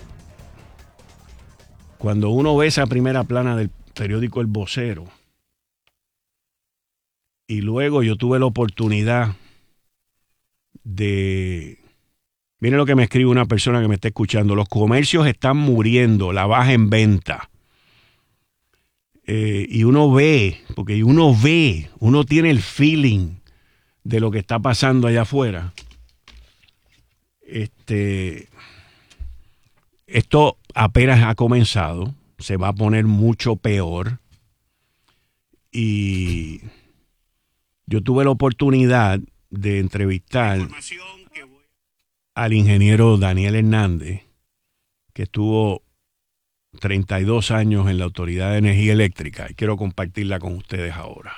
cuando uno ve esa primera plana del periódico El Vocero, y luego yo tuve la oportunidad de... Miren lo que me escribe una persona que me está escuchando. Los comercios están muriendo, la baja en venta. Eh, y uno ve, porque uno ve, uno tiene el feeling de lo que está pasando allá afuera. Este, esto apenas ha comenzado, se va a poner mucho peor. Y yo tuve la oportunidad de entrevistar al ingeniero Daniel Hernández, que estuvo treinta y dos años en la Autoridad de Energía Eléctrica, y quiero compartirla con ustedes ahora.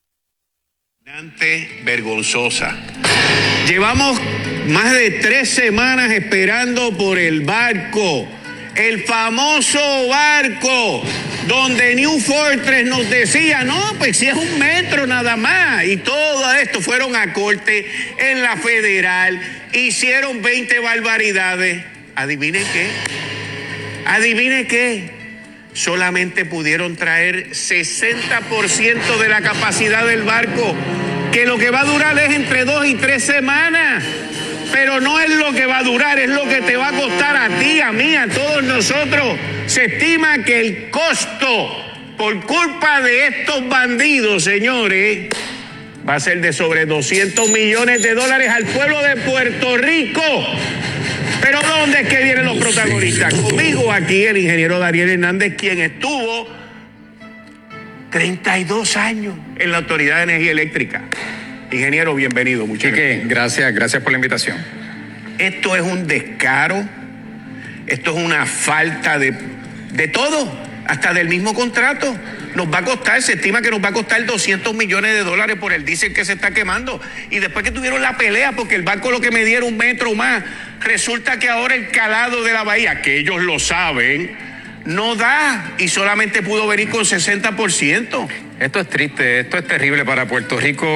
Vergonzosa. Llevamos más de tres semanas esperando por el barco, el famoso barco, donde New Fortress nos decía, no, pues si es un metro nada más, y todo esto fueron a corte en la federal, hicieron veinte barbaridades. ¿Adivinen qué? ¿Adivinen qué? Solamente pudieron traer sesenta por ciento de la capacidad del barco, que lo que va a durar es entre dos y tres semanas. Pero no es lo que va a durar, es lo que te va a costar a ti, a mí, a todos nosotros. Se estima que el costo por culpa de estos bandidos, señores, va a ser de sobre doscientos millones de dólares al pueblo de Puerto Rico. Pero ¿dónde es que vienen los protagonistas? Conmigo aquí el ingeniero Daniel Hernández, quien estuvo treinta y dos años en la Autoridad de Energía Eléctrica. Ingeniero, bienvenido. Muchas gracias. Gracias, gracias por la invitación. Esto es un descaro, esto es una falta de, de todo, hasta del mismo contrato. Nos va a costar, se estima que nos va a costar doscientos millones de dólares por el diésel que se está quemando. Y después que tuvieron la pelea, porque el barco lo que me dieron un metro más, resulta que ahora el calado de la bahía, que ellos lo saben, no da y solamente pudo venir con sesenta por ciento. Esto es triste, esto es terrible para Puerto Rico.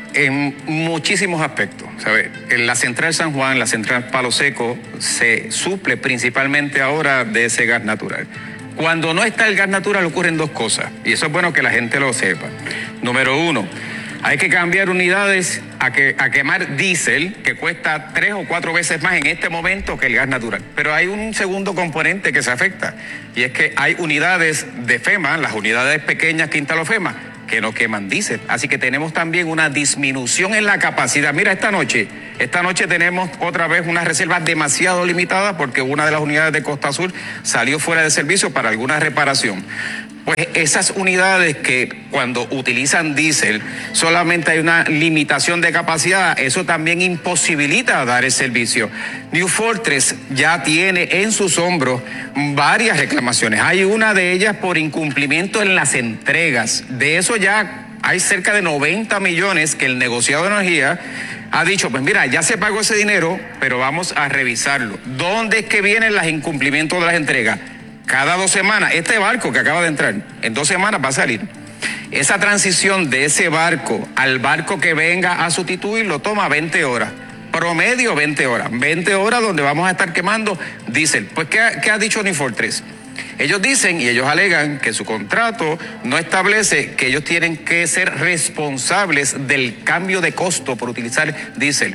en muchísimos aspectos, ¿sabes? En la central San Juan, la central Palo Seco, se suple principalmente ahora de ese gas natural. Cuando no está el gas natural ocurren dos cosas, y eso es bueno que la gente lo sepa. Número uno, hay que cambiar unidades a, que, a quemar diésel, que cuesta tres o cuatro veces más en este momento que el gas natural. Pero hay un segundo componente que se afecta, y es que hay unidades de FEMA, las unidades pequeñas que instaló FEMA, que no queman diésel. Así que tenemos también una disminución en la capacidad. Mira, esta noche, esta noche tenemos otra vez unas reservas demasiado limitadas porque una de las unidades de Costa Sur salió fuera de servicio para alguna reparación. Pues esas unidades que cuando utilizan diésel solamente hay una limitación de capacidad, eso también imposibilita dar el servicio. New Fortress ya tiene en sus hombros varias reclamaciones. Hay una de ellas por incumplimiento en las entregas. De eso ya hay cerca de noventa millones que el negociado de energía ha dicho, pues mira, ya se pagó ese dinero, pero vamos a revisarlo. ¿Dónde es que vienen los incumplimientos de las entregas? Cada dos semanas, este barco que acaba de entrar, en dos semanas va a salir. Esa transición de ese barco al barco que venga a sustituirlo toma veinte horas. Promedio veinte horas. veinte horas donde vamos a estar quemando diésel. Pues, ¿qué ha, qué ha dicho New Fortress? Ellos dicen y ellos alegan que su contrato no establece que ellos tienen que ser responsables del cambio de costo por utilizar diésel.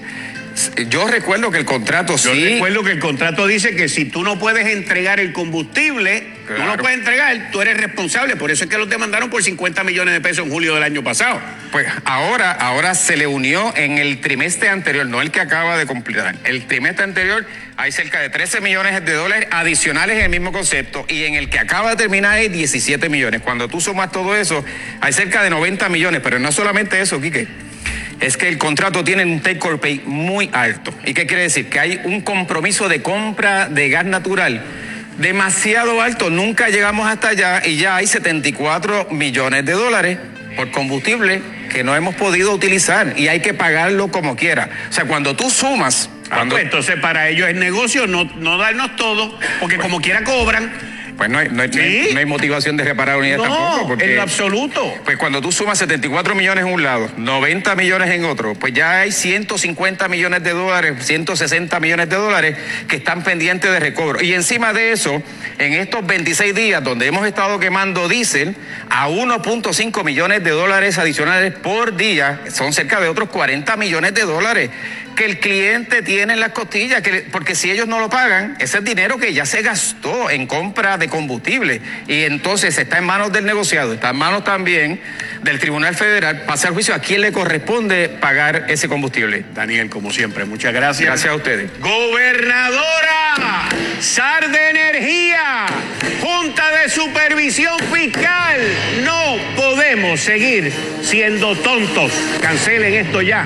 Yo recuerdo que el contrato Yo sí... Yo recuerdo que el contrato dice que si tú no puedes entregar el combustible, claro. tú no puedes entregar, tú eres responsable. Por eso es que los demandaron por cincuenta millones de pesos en julio del año pasado. Pues ahora, ahora se le unió en el trimestre anterior, no el que acaba de completar. El trimestre anterior hay cerca de trece millones de dólares adicionales en el mismo concepto y en el que acaba de terminar hay diecisiete millones. Cuando tú sumas todo eso, hay cerca de noventa millones, pero no solamente eso, Quique. Es que el contrato tiene un take or pay muy alto. ¿Y qué quiere decir? Que hay un compromiso de compra de gas natural demasiado alto. Nunca llegamos hasta allá y ya hay setenta y cuatro millones de dólares por combustible que no hemos podido utilizar y hay que pagarlo como quiera. O sea, cuando tú sumas... Ah, cuando... pues entonces para ellos es negocio no, no darnos todo, porque pues, como quiera cobran... Pues no hay, no, hay, ¿Sí? no hay motivación de reparar unidades no, tampoco. Porque, en lo absoluto. Pues cuando tú sumas setenta y cuatro millones en un lado, noventa millones en otro, pues ya hay ciento cincuenta millones de dólares, ciento sesenta millones de dólares que están pendientes de recobro. Y encima de eso, en estos veintiséis días donde hemos estado quemando diésel, a uno punto cinco millones de dólares adicionales por día, son cerca de otros cuarenta millones de dólares que el cliente tiene en las costillas, que, porque si ellos no lo pagan, ese es dinero que ya se gastó en compra de combustible y entonces está en manos del negociado, está en manos también del Tribunal Federal, pasa al juicio a quién le corresponde pagar ese combustible. Daniel, como siempre, muchas gracias. Gracias a ustedes. Gobernadora, S A R de Energía, Junta de Supervisión Fiscal, no podemos seguir siendo tontos. Cancelen esto ya.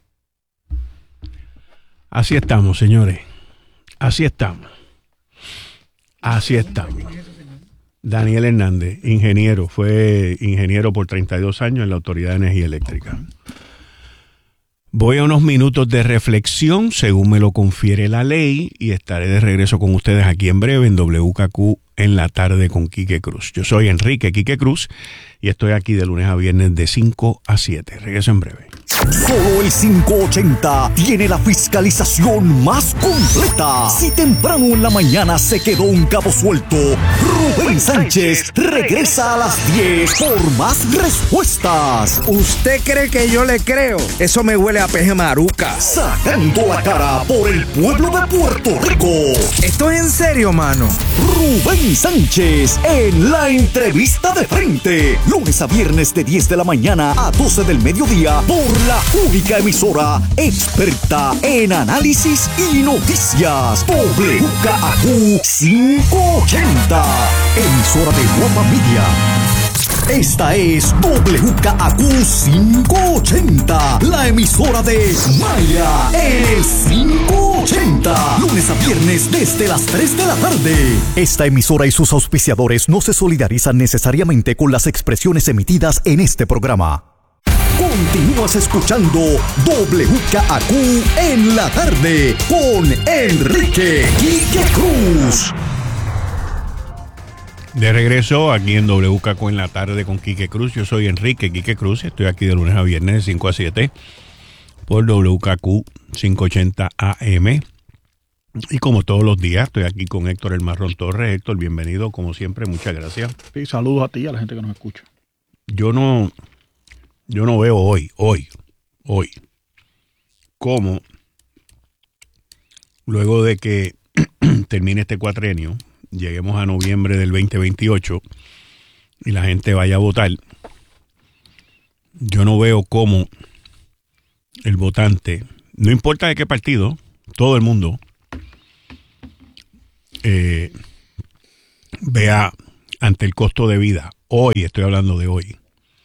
Así estamos, señores. Así estamos. Así estamos. Daniel Hernández, ingeniero, fue ingeniero por treinta y dos años en la Autoridad de Energía Eléctrica. Voy a unos minutos de reflexión, según me lo confiere la ley, y estaré de regreso con ustedes aquí en breve en W K Q en la tarde con Quique Cruz. Yo soy Enrique Quique Cruz y estoy aquí de lunes a viernes de cinco a siete. Regreso en breve. Solo el cinco ochenta tiene la fiscalización más completa. Si temprano en la mañana se quedó un cabo suelto, Rubén Sánchez regresa a las diez por más respuestas. ¿Usted cree que yo le creo? Eso me huele a peje maruca. Sacando la cara por el pueblo de Puerto Rico. ¿Esto es en serio, mano? Rubén Sánchez en la entrevista de frente. Lunes a viernes de diez de la mañana a doce del mediodía por la única emisora experta en análisis y noticias. W K A Q quinientos ochenta. Emisora de Guapa Media. Esta es W K A Q quinientos ochenta, la emisora de Maya en el quinientos ochenta, lunes a viernes desde las tres de la tarde. Esta emisora y sus auspiciadores no se solidarizan necesariamente con las expresiones emitidas en este programa. Continúas escuchando W K A Q en la tarde con Enrique Quique Cruz. De regreso aquí en W K Q en la tarde con Quique Cruz. Yo soy Enrique Quique Cruz. Estoy aquí de lunes a viernes de cinco a siete por W K Q quinientos ochenta A M. Y como todos los días, estoy aquí con Héctor El Marrón Torres. Héctor, bienvenido, como siempre, muchas gracias. Sí, saludos a ti y a la gente que nos escucha. Yo no, yo no veo hoy, hoy, hoy, cómo luego de que termine este cuatrenio, lleguemos a noviembre del veinte veintiocho y la gente vaya a votar, yo no veo cómo el votante, no importa de qué partido, todo el mundo eh, vea ante el costo de vida, hoy estoy hablando de hoy,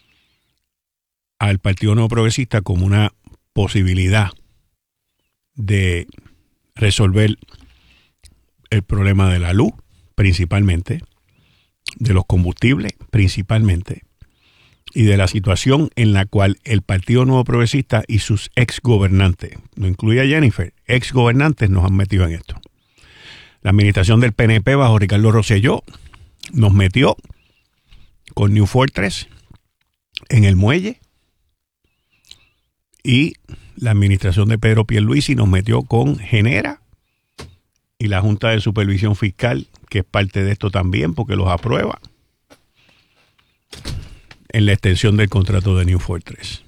al Partido Nuevo Progresista como una posibilidad de resolver el problema de la luz, principalmente, de los combustibles, principalmente, y de la situación en la cual el Partido Nuevo Progresista y sus exgobernantes, no incluye a Jennifer, exgobernantes nos han metido en esto. La administración del P N P bajo Ricardo Rosselló nos metió con New Fortress en el muelle, y la administración de Pedro Pierluisi nos metió con Genera y la Junta de Supervisión Fiscal, que es parte de esto también porque los aprueba, en la extensión del contrato de New Fortress.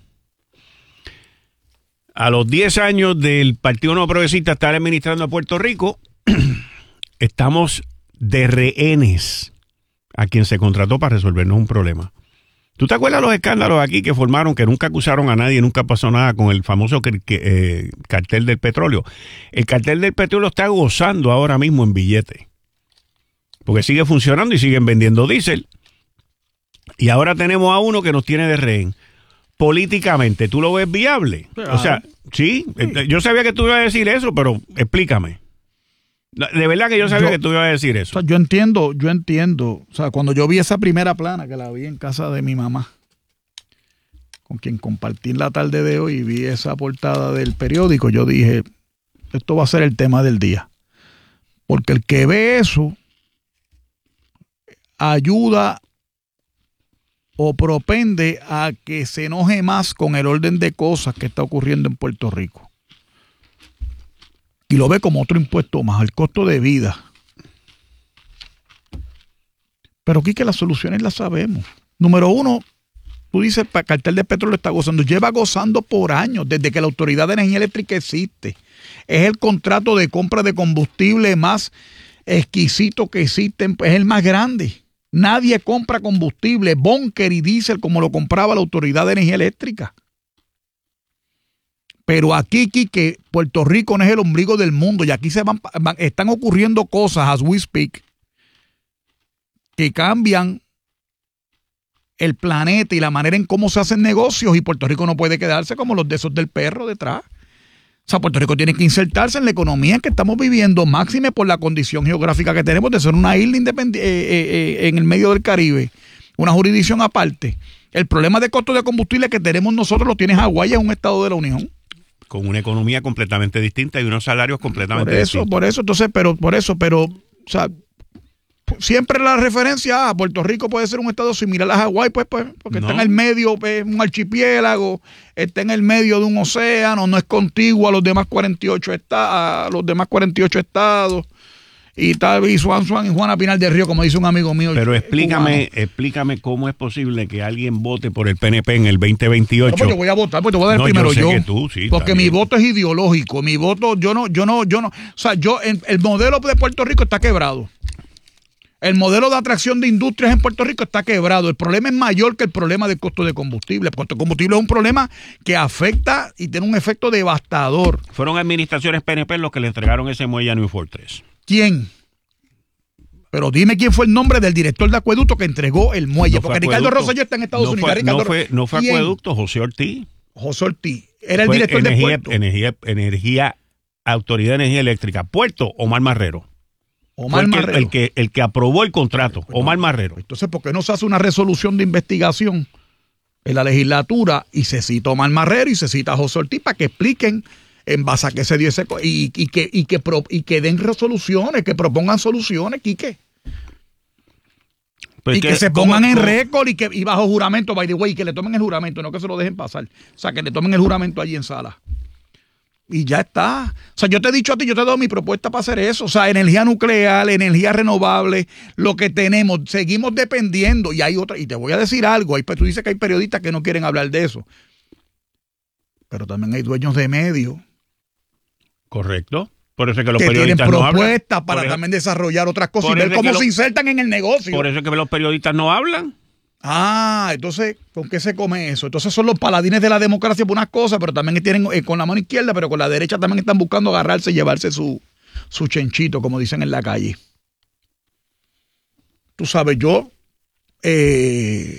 A los diez años del Partido Nuevo Progresista estar administrando a Puerto Rico, estamos de rehenes a quien se contrató para resolvernos un problema. ¿Tú te acuerdas los escándalos aquí que formaron, que nunca acusaron a nadie, nunca pasó nada con el famoso que, que, eh, cartel del petróleo? El cartel del petróleo está gozando ahora mismo en billete, porque sigue funcionando y siguen vendiendo diésel. Y ahora tenemos a uno que nos tiene de rehén. Políticamente, ¿tú lo ves viable? Claro. O sea, sí, sí, yo sabía que tú ibas a decir eso, pero explícame. De verdad que yo sabía yo, que tú ibas a decir eso. O sea, yo entiendo, yo entiendo. O sea, cuando yo vi esa primera plana, que la vi en casa de mi mamá, con quien compartí en la tarde de hoy, y vi esa portada del periódico, yo dije, esto va a ser el tema del día. Porque el que ve eso ayuda o propende a que se enoje más con el orden de cosas que está ocurriendo en Puerto Rico. Y lo ve como otro impuesto más, el costo de vida. Pero aquí que las soluciones las sabemos. Número uno, tú dices, el cartel de petróleo está gozando. Lleva gozando por años, desde que la Autoridad de Energía Eléctrica existe. Es el contrato de compra de combustible más exquisito que existe, es el más grande. Nadie compra combustible, búnker y diésel como lo compraba la Autoridad de Energía Eléctrica. Pero aquí, que Puerto Rico no es el ombligo del mundo y aquí se van, van, están ocurriendo cosas, as we speak, que cambian el planeta y la manera en cómo se hacen negocios, y Puerto Rico no puede quedarse como los de esos del perro detrás. O sea, Puerto Rico tiene que insertarse en la economía que estamos viviendo, máxime por la condición geográfica que tenemos de ser una isla independiente eh, eh, en el medio del Caribe, una jurisdicción aparte. El problema de costo de combustible que tenemos nosotros lo tiene Hawái, es un estado de la Unión. Con una economía completamente distinta y unos salarios completamente por eso, distintos. Por eso, entonces, pero, por eso, pero, o sea, siempre la referencia a Puerto Rico puede ser un estado similar a Hawái, pues, pues, porque no. Está en el medio, es un archipiélago, está en el medio de un océano, no es contiguo a los demás cuarenta y ocho estados, a los demás cuarenta y ocho estados. Y tal, y Juan Juan y Juana Pinal del Río, como dice un amigo mío. Pero explícame, cubano. explícame cómo es posible que alguien vote por el P N P en el veinte veintiocho. No, pues yo voy a votar, pues te voy a dar no, primero yo. yo tú, sí, porque mi voto es ideológico. Mi voto, yo no, yo no, yo no. O sea, yo, el, el modelo de Puerto Rico está quebrado. El modelo de atracción de industrias en Puerto Rico está quebrado. El problema es mayor que el problema del costo de combustible. El costo de combustible es un problema que afecta y tiene un efecto devastador. Fueron administraciones P N P los que le entregaron ese muelle a New Fortress. ¿Quién? Pero dime quién fue el nombre del director de acueducto que entregó el muelle. No porque Ricardo Rosselló está en Estados no Unidos. Fue, Ricardo no, fue, no fue acueducto, José Ortiz. José Ortiz. Era el fue director energía, de puerto. Energía, energía, Autoridad de Energía Eléctrica. Puerto, Omar Marrero. Omar el que, Marrero. El que, el que aprobó el contrato, pues, Omar Marrero. Entonces, ¿por qué no se hace una resolución de investigación en la legislatura y se cita a Omar Marrero y se cita a José Ortiz para que expliquen en base a qué se dio ese... Y, y, que, y, que, pro, y que den resoluciones, que propongan soluciones, Quique? Pues y que, que se ¿cómo- pongan en cómo? récord y que y bajo juramento, by the way, que le tomen el juramento, no que se lo dejen pasar. O sea, que le tomen el juramento allí en sala. Y ya está. O sea, yo te he dicho a ti, yo te he dado mi propuesta para hacer eso. O sea, energía nuclear, energía renovable, lo que tenemos, seguimos dependiendo. Y hay otra, y te voy a decir algo, hay, tú dices que hay periodistas que no quieren hablar de eso. Pero también hay dueños de medios. Correcto. Por eso es que los que tienen periodistas no hablan. propuestas para Por eso- también desarrollar otras cosas y por ver eso es cómo que se lo- insertan en el negocio. Por eso es que los periodistas no hablan. Ah, entonces, ¿con qué se come eso? Entonces son los paladines de la democracia por unas cosas, pero también tienen eh, con la mano izquierda, pero con la derecha también están buscando agarrarse y llevarse su, su chenchito, como dicen en la calle. Tú sabes, yo, eh,